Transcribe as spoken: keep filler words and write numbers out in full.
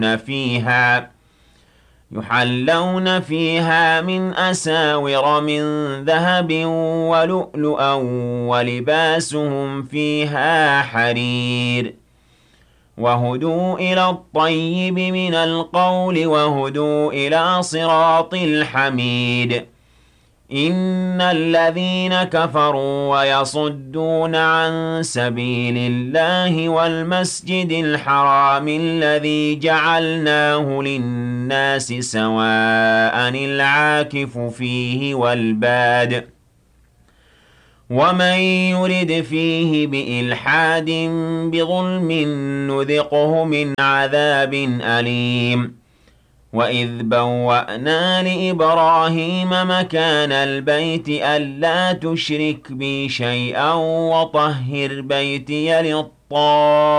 فيها يحلون فيها من أساور من ذهب ولؤلؤا ولباسهم فيها حرير وهدوا إلى الطيب من القول وهدوا إلى صراط الحميد إن الذين كفروا ويصدون عن سبيل الله والمسجد الحرام الذي جعلناه للناس سواء العاكف فيه والباد ومن يرد فيه بإلحاد بظلم نذقه من عذاب أليم وإذ بوأنا لإبراهيم مكان البيت ألا تشرك بي شيئا وطهر بيتي للطائفين